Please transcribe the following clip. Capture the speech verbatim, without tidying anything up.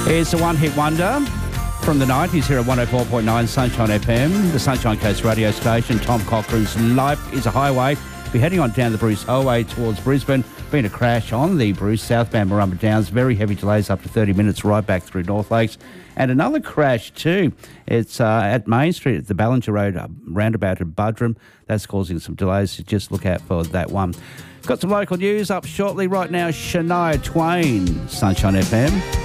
It's a one-hit wonder from the nineties here at one oh four point nine Sunshine F M, the Sunshine Coast radio station. Tom Cochrane's Life is a Highway. We're heading on down the Bruce Highway towards Brisbane. Been a crash on the Bruce, southbound Marumba Downs. Very heavy delays up to thirty minutes right back through North Lakes. And another crash too. It's uh, at Main Street at the Ballinger Road uh, roundabout at Buderim. That's causing some delays, so just look out for that one. Got some local news up shortly. Right now, Shania Twain, Sunshine F M.